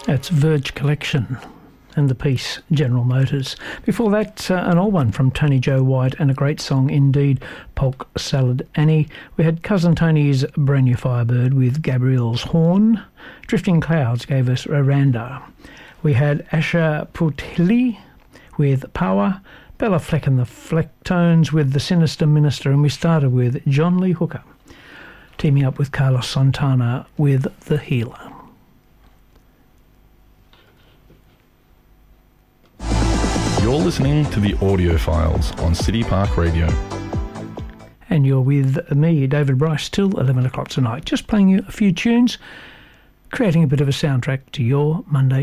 That's Verge Collection and the piece General Motors. Before that, an old one from Tony Joe White and a great song indeed, Polk Salad Annie. We had Cousin Tony's Brand New Firebird with Gabrielle's Horn. Drifting Clouds gave us Rwanda. We had Asha Puthili with Power. Bella Fleck and the Flecktones with The Sinister Minister. And we started with John Lee Hooker, teaming up with Carlos Santana with The Healer. You're listening to the Audio Files on City Park Radio. And you're with me, David Bryce, till 11 o'clock tonight. Just playing you a few tunes, creating a bit of a soundtrack to your Monday